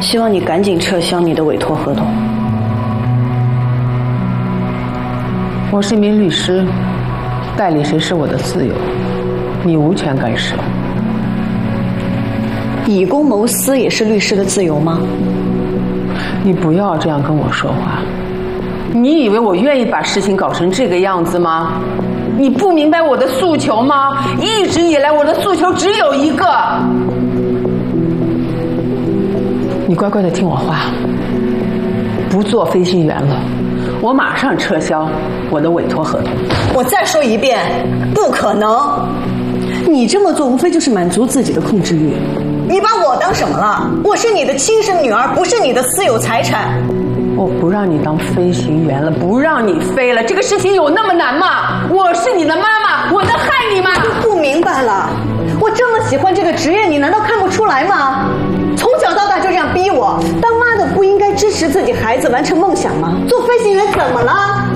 希望你赶紧撤销你的委托合同。 我是一名律师，代理谁是我的自由，你无权干涉。 以公谋私也是律师的自由吗？ 你不要这样跟我说话。你以为我愿意把事情搞成这个样子吗？你不明白我的诉求吗？一直以来我的诉求只有一个。你乖乖的听我话，不做飞行员了，我马上撤销我的委托合同。 我再说一遍，不可能！你这么做无非就是满足自己的控制欲。你把我当什么了？我是你的亲生女儿，不是你的私有财产。 我不让你当飞行员了，不让你飞了，这个事情有那么难吗？我是你的妈妈，我能害你吗？ 不明白了，我这么喜欢这个职业，你难道看不出来吗？从小到大就这样逼我，当妈的不应该支持自己孩子完成梦想吗？做飞行员怎么了？